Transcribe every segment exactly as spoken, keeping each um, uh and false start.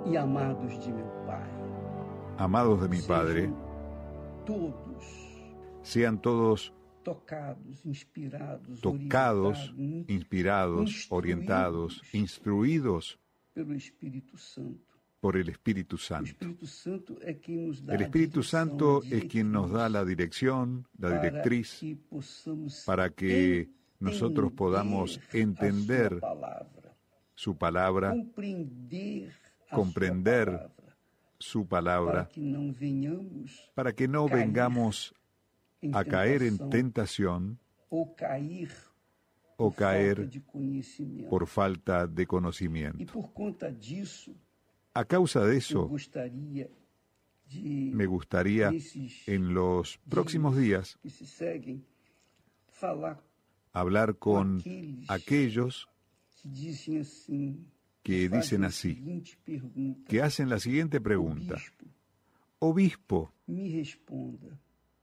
e amados de meu Pai. Amados de mi Padre, Todos sean todos tocados, inspirados, tocados, orientados, inspirados, instruídos orientados, instruidos pelo Espírito Santo. por el Espíritu O Santo. Espírito Santo é quem nos dá El a Espíritu direção, Santo a es quien nos da la dirección, la para directriz, que possamos para que nosotros entender podamos a entender sua palavra, su palabra, compreender a comprender sua palavra, su para palabra, que não venhamos para que no caer vengamos em a caer en tentação tentación ou cair o por falta caer de conhecimento. por falta de E conocimiento. por conta disso, A causa de eu eso, gostaria de, me gustaría nesses en los próximos días que se seguem, falar hablar con aqueles aquellos que dizem assim, que fazem dicen a así, seguinte pergunta: que hacen la siguiente "O pregunta: bispo, Obispo, me responda,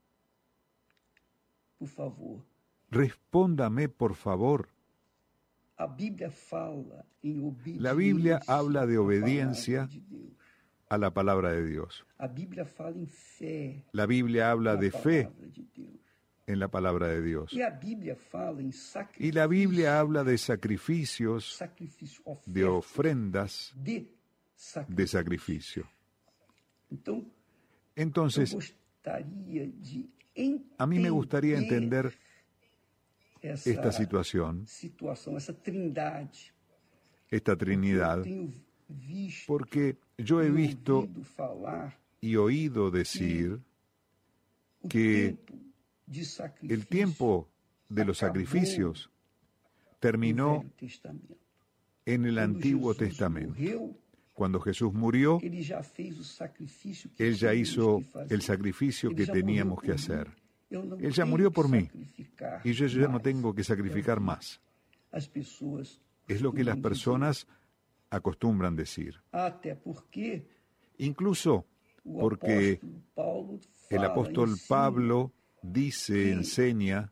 por favor. respóndame por favor. A Bíblia fala em obediência. La Biblia habla de à obediencia palavra de Deus. a la palabra de Dios. A Bíblia fala em fé. La Biblia habla na de fe palavra de Deus. en la palabra de Dios. E a Bíblia fala em sacrifício. Y la Biblia habla de sacrificios, sacrifício, oferta, de ofrendas, de sacrifício. de sacrificio. Então, eu Entonces, gostaria de entender a mí me gustaría entender essa esta situación, situação, essa trindade. esta Eu Trinidad, tenho visto porque yo he e visto ouvido falar y oído decir o que tempo de sacrifício el tiempo de los acabou sacrificios no terminó Velho Testamento. en el Quando Antiguo Jesus Testamento. morreu, Cuando Jesús murió, ele já fez o sacrifício que Él ya tínhamos hizo que fazer. el sacrificio Ele que já teníamos morreu que por hacer. mim. Eu não Él ya tenho murió que por mí sacrificar y yo ya no mais. tengo que sacrificar É o que más. As pessoas Es lo que las costumam personas acostumbran decir. dizer. Até porque Incluso o porque apóstolo Paulo el fala, apóstol ensina, Pablo dice, que enseña,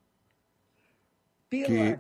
pela que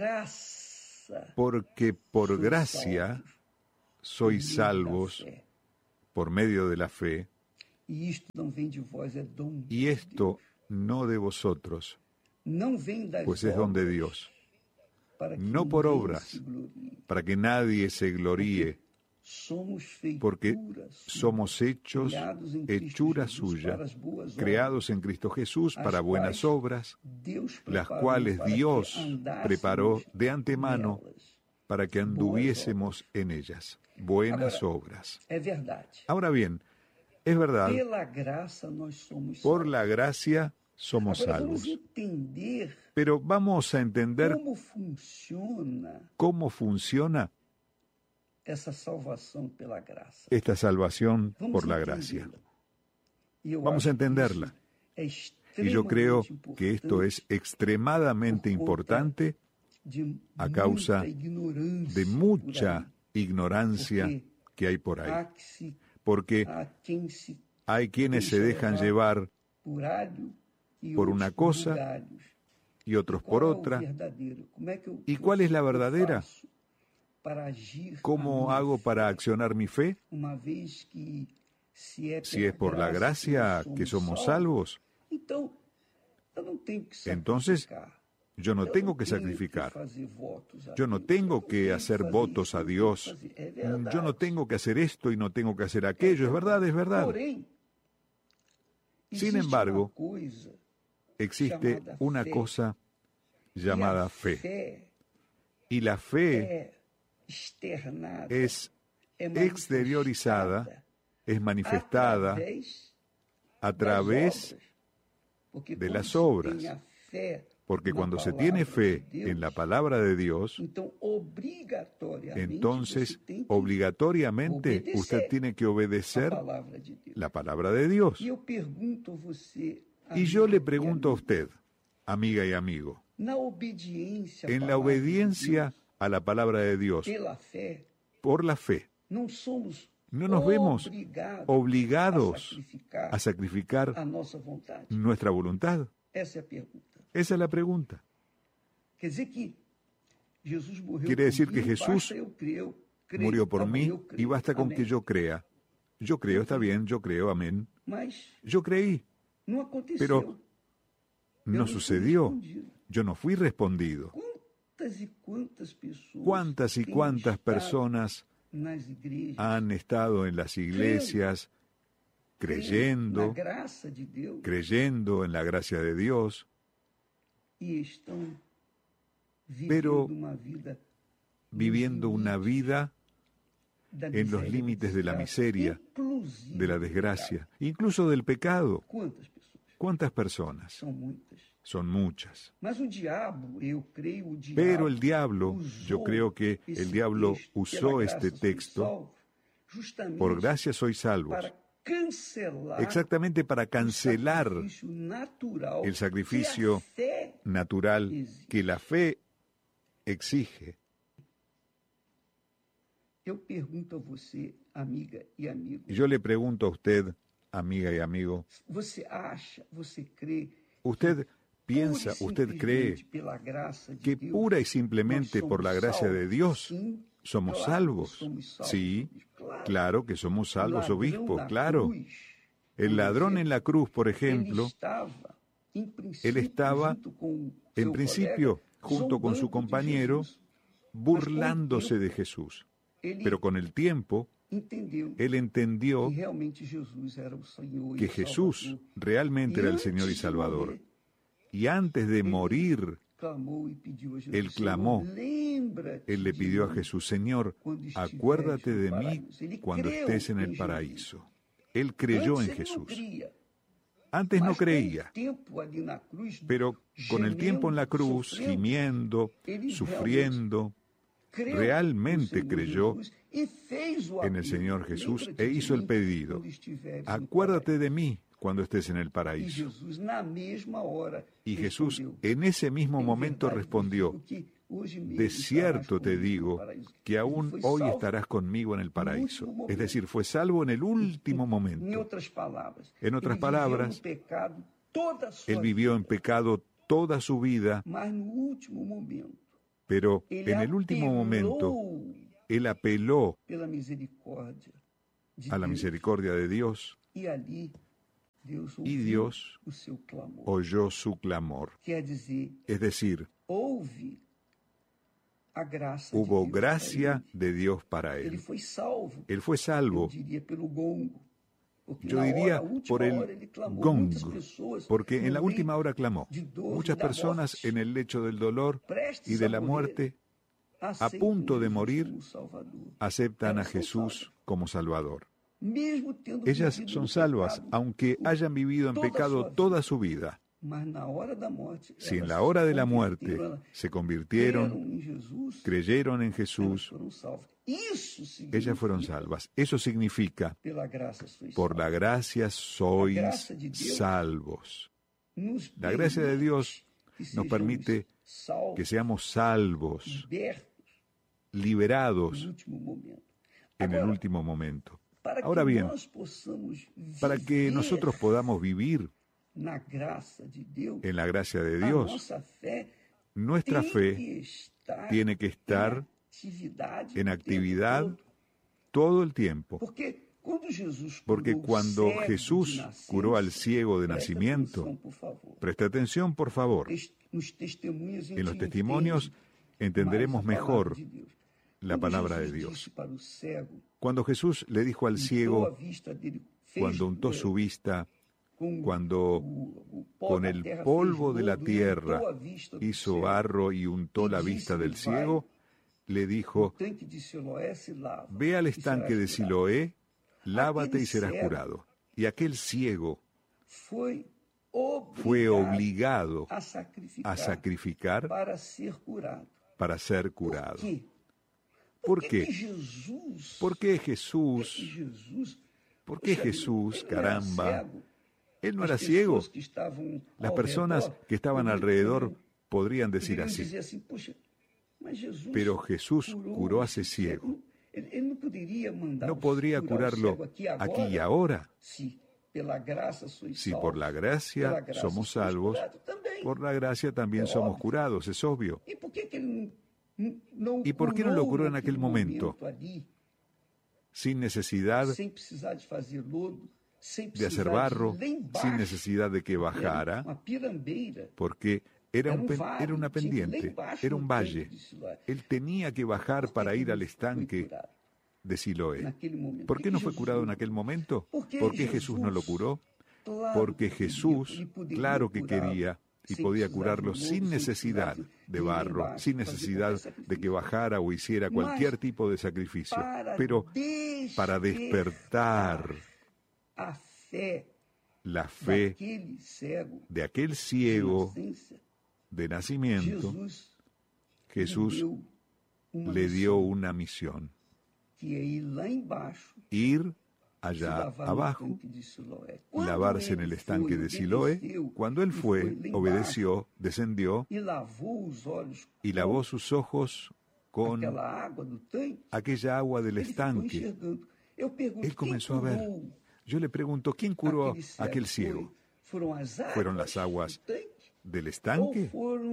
graça porque por sois gracia salvos sois por meio da salvos fé. por medio de la fe, E isto não vem de vós, é dom y de esto Deus. no de vosotros, Não vem das pues es don de obras, Dios, para que no por ninguém obras, se glorie. para que nadie se gloríe, Somos porque feituras suyas, somos hechos, criados em Cristo hechura Jesus suya, para as boas obras, creados en Cristo Jesús as para buenas quais obras, Deus las preparou cuales para que Dios andássemos preparó de antemano nelas. para que anduviésemos en ellas, buenas Ahora, obras. É verdade. Ahora bien, es verdad, Pela graça nós somos por salvos. la gracia somos Agora vamos salvos. entender Pero vamos a entender como funciona cómo funciona essa salvação pela graça. esta salvación Vamos por la entendê-la. gracia. E eu Vamos a acho que entenderla. isso é Y yo creo extremamente que esto es importante extremadamente por conta importante de a causa muita ignorância de por mucha aí. ignorancia Porque que hay por Há ahí. que se, Porque há quem se hay quienes se deixa dejan llevar por alho e por outros una cosa por galhos. y otros Qual por é o otra. verdadeiro? Como é que eu, ¿Y cuál es la eu verdadera? faço para agir ¿Cómo a minha hago fé? para accionar mi fe? Uma vez que se é, Si es por la gracia que somos salvos, então eu não tenho que Entonces, sacrificar. yo no Eu tengo não que tenho sacrificar. fazer votos a Yo no Deus. tengo Eu não que tenho hacer fazer votos isso, a eu tenho Dios. que fazer. É verdade. Yo no tengo que hacer esto y no tengo que hacer aquello. Es verdad, es verdad. Porém, Sin existe embargo, uma coisa Existe chamada una fé. cosa e llamada a fe. fé Y la fe é externada, es é exteriorizada, manifestada es manifestada através a das través obras. Porque de quando las se obras. tem a fé Porque na cuando se palavra tiene de fe Deus, en la palabra de Dios, então obrigatoriamente entonces você tem que obligatoriamente obedecer usted tiene que a obedecer palavra de Deus. la palabra de Dios. E eu pergunto a você, Y yo amigo le e pregunto a amiga, usted, amiga y amigo, na obediência à en la palavra de obediencia Deus, a la palabra de Dios, pela fé, por la fe, não somos no nos vemos obrigados obligados a sacrificar a sacrificar a nossa vontade. nuestra voluntad. Essa é a pergunta. Esa es la pregunta. Quer dizer que Jesus morreu Quiere decir por que mim, Jesús basta eu crer, eu murió por mí y basta con que yo crea. Yo creo, está bien, yo creo, amén. Yo creí, pero no sucedió. Yo no fui respondido. ¿Cuántas y cuántas personas han estado en las iglesias creyendo, creyendo en la gracia de Dios, pero viviendo una vida en los límites de la miseria, de la desgracia, incluso del pecado? ¿Cuántas personas? Son muchas. Pero el diablo, yo creo que el diablo usó este texto, por gracia sois salvos, exactamente para cancelar el sacrificio natural que la fe exige. Yo le pregunto a usted, amiga y amigo, ¿usted piensa, usted cree que pura y simplemente por la gracia de Dios somos salvos? Sí, claro que somos salvos, obispo, claro. El ladrón en la cruz, por ejemplo, él estaba, en principio, junto con su compañero, burlándose de Jesús. Pero con el tiempo, él entendió que Jesús realmente era el Señor y Salvador. Y antes de morir, él clamó, él le pidió a Jesús, Señor, acuérdate de mí cuando estés en el paraíso. Él creyó en Jesús. Antes no creía, pero con el tiempo en la cruz, gimiendo, sufriendo, realmente creyó en el Señor Jesús e hizo el pedido, acuérdate de mí cuando estés en el paraíso. Y Jesús en ese mismo momento respondió, de cierto te digo que aún hoy estarás conmigo en el paraíso. Es decir, fue salvo en el último momento. En otras palabras, él vivió en pecado toda su vida, pero en el último momento, él apeló a la misericordia de Dios y Dios oyó su clamor. Es decir, hubo gracia de Dios para él. Él fue salvo, yo diría por el gong, porque en la última hora clamó. Muchas personas en el lecho del dolor y de la muerte, a punto de morir, aceptan a Jesús como Salvador. Ellas son salvas, aunque hayan vivido en pecado toda su vida. Si en la hora de la muerte se convirtieron, creyeron en Jesús, ellas fueron salvas. Eso significa, por la gracia sois salvos. La gracia de Dios nos permite que seamos salvos, liberados en el último momento. Ahora bien, para que nosotros podamos vivir en la gracia de Dios, nuestra fe tiene que estar en actividad todo el tiempo. Porque cuando Jesús curó al ciego de nacimiento, presta atención por favor, en los testimonios entenderemos mejor la palabra de Dios. Cuando Jesús le dijo al ciego, cuando untó su vista, cuando con el polvo de la tierra hizo barro y untó la vista del ciego, le dijo, ve al estanque de Siloé, lávate y serás curado. Y aquel ciego fue obligado a sacrificar para ser curado. ¿Por qué? ¿Por qué Jesús? ¿Por qué Jesús, caramba? Él no era ciego. Las personas que estaban alrededor podrían decir así. Pero Jesús curó a ese ciego. ¿No podría curarlo aquí y ahora? Si por la gracia somos salvos, por la gracia también somos curados, es obvio. ¿Y por qué no lo curó en aquel momento? Sin necesidad de hacer barro, sin necesidad de que bajara, porque era, un pen, era una pendiente, era un valle. Él tenía que bajar para ir al estanque de Siloé. ¿Por qué no fue curado en aquel momento? ¿Por qué Jesús no lo curó? Porque Jesús, claro que quería y podía curarlo sin necesidad de barro, sin necesidad de que bajara o hiciera cualquier tipo de sacrificio. Pero para despertar la fe de aquel ciego de nacimiento, Jesús le dio una misión: ir allá abajo, lavarse en el estanque de Siloé. Cuando él fue, obedeció, descendió y lavó sus ojos con aquella agua del estanque. Él comenzó a ver. Yo le pregunto, ¿quién curó a aquel ciego? ¿Fueron las aguas del estanque?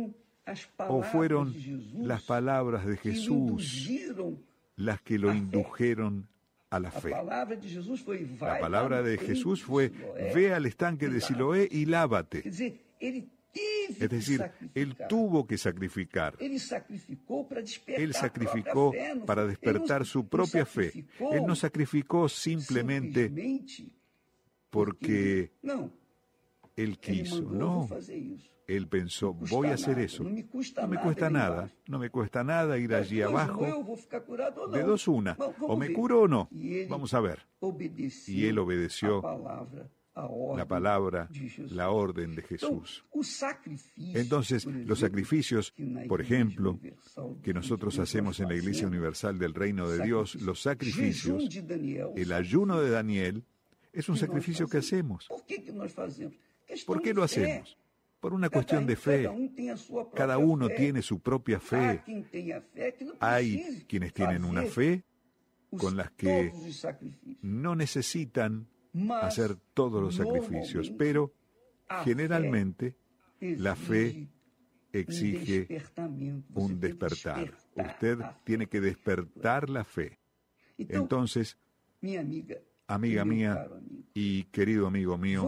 ¿O fueron las palabras de Jesús las que lo indujeron a la fe? La palabra de Jesús fue: ve al estanque de Siloé y lávate. Es decir, él tuvo que sacrificar. Él sacrificó para despertar su propia fe. Él no sacrificó simplemente porque él quiso. No. Él pensó, voy a hacer eso. No me cuesta nada. No me cuesta nada ir allí abajo. De dos una. O me curo o no. Vamos a ver. Y él obedeció la palabra, la orden de Jesús. Entonces, los sacrificios, por ejemplo, que nosotros hacemos en la Iglesia Universal del Reino de Dios, los sacrificios, el ayuno de Daniel, es un sacrificio que hacemos. ¿Por qué lo hacemos? Por una cuestión de fe. Cada uno tiene su propia fe. Hay quienes tienen una fe con las que no necesitan hacer todos los sacrificios, pero generalmente la fe exige un despertar. Usted tiene que despertar la fe. Entonces, amiga mía y querido amigo mío,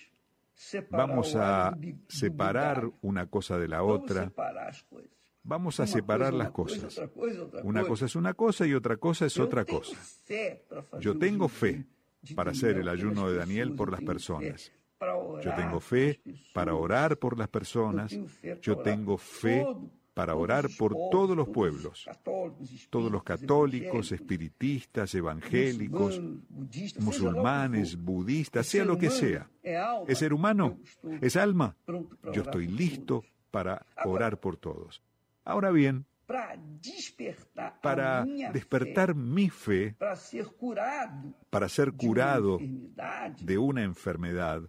vamos a separar una cosa de la otra. Vamos a separar las cosas. Una cosa es una cosa y otra cosa es otra cosa. Yo tengo fe para hacer el ayuno de Daniel por las personas. Yo tengo fe para orar por las personas. Yo tengo fe para orar por todos los pueblos, todos los católicos, espiritistas, evangélicos, musulmanes, budistas, sea lo que sea. ¿Es ser humano? ¿Es alma? Yo estoy listo para orar por todos. Ahora bien, para despertar mi fe, para ser curado de una enfermedad,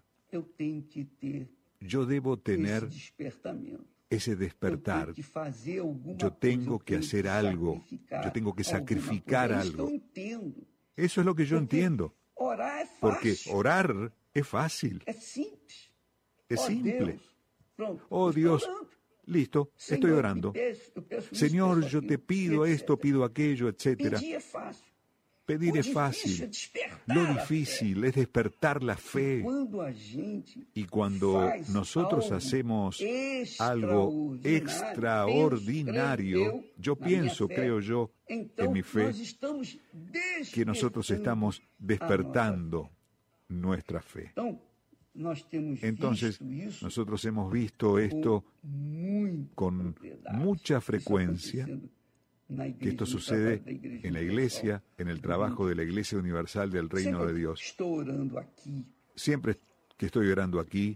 yo debo tener ese despertar. Yo tengo que hacer algo. Yo tengo que sacrificar algo. Eso es lo que yo entiendo. Porque orar es fácil. Es simple. Oh Dios, listo, estoy orando. Señor, yo te pido esto, pido aquello, etcétera. Pedir es fácil. Lo difícil es despertar la fe. Y cuando nosotros hacemos algo extraordinario, yo pienso, creo yo, en mi fe, que nosotros estamos despertando nuestra fe. Entonces, nosotros hemos visto esto con mucha frecuencia, que esto sucede en la Iglesia, en el trabajo de la Iglesia Universal del Reino de Dios. Siempre que estoy orando aquí,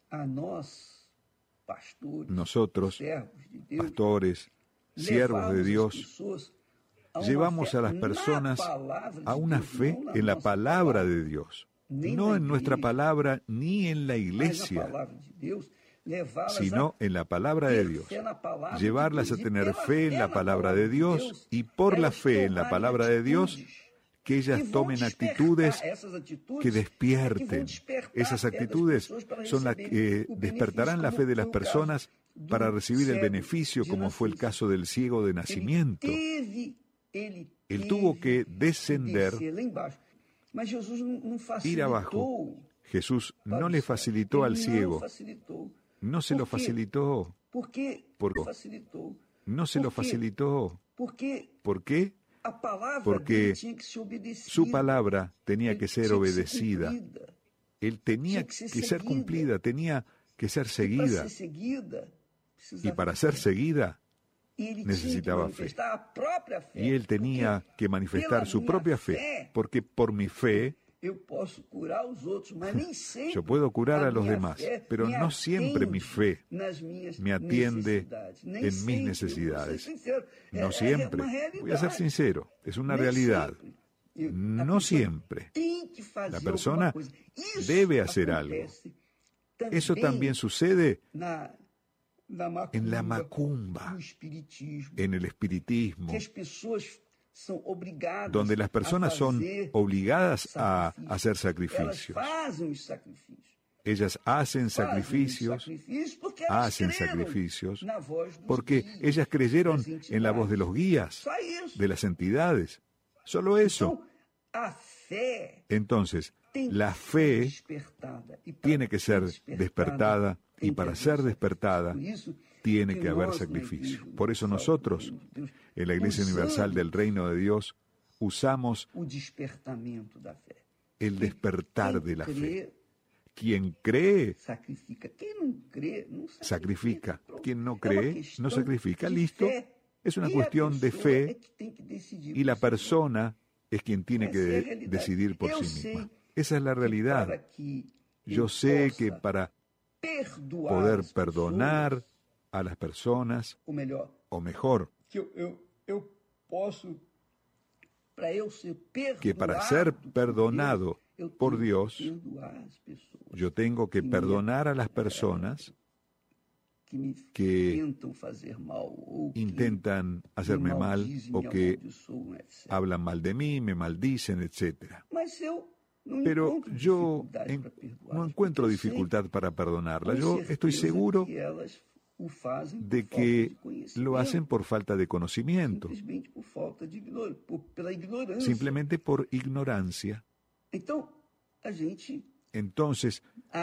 nosotros, pastores, siervos de Dios, llevamos a las personas a una fe en la palabra de Dios, no en nuestra palabra ni en la Iglesia, sino en la palabra de Dios. Llevarlas a tener fe en la palabra de Dios y por la fe en la palabra de Dios, que ellas tomen actitudes que despierten. Esas actitudes son las que despertarán la fe de las personas para recibir el beneficio, como fue el caso del ciego de nacimiento. Él tuvo que descender, ir abajo. Jesús no le facilitó al ciego. No se lo facilitó. ¿Por qué? No se lo facilitó. ¿Por qué? Porque su palabra tenía que ser obedecida. Él tenía que ser cumplida, tenía que ser seguida. Y para ser seguida, necesitaba fe. Y él tenía que manifestar su propia fe, porque por mi fe, yo puedo curar a los demás, pero no siempre mi fe me atiende en mis necesidades. No siempre. Voy a ser sincero, es una realidad. No siempre. La persona debe hacer algo. Eso también sucede en la macumba, en el espiritismo, donde las personas son obligadas a hacer sacrificios. Ellas hacen sacrificios, hacen sacrificios, porque ellas creyeron en la voz de los guías, de las entidades. Solo eso. Entonces, la fe tiene que ser despertada, y para ser despertada, tiene que haber sacrificio. Por eso nosotros, en la Iglesia Universal del Reino de Dios, usamos el despertar de la fe. Quien cree, sacrifica. Quien no cree, no sacrifica. Listo. Es una cuestión de fe y la persona es quien tiene que de- decidir por sí misma. Esa es la realidad. Yo sé que para poder perdonar a las personas, o mejor, que para ser perdonado por Dios, yo tengo que perdonar a las personas que intentan hacerme mal o que hablan mal de mí, me maldicen, etcétera. Pero yo en- no encuentro dificultad para perdonarla. Yo estoy seguro de que lo hacen por falta de conocimiento, simplemente por ignorancia. Entonces,